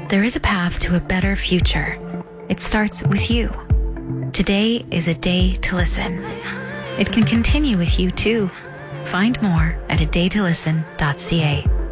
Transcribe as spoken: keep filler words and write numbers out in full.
There is a path to a better future. It starts with you. Today is a day to listen. It can continue with you too. Find more at a day to listen dot c a.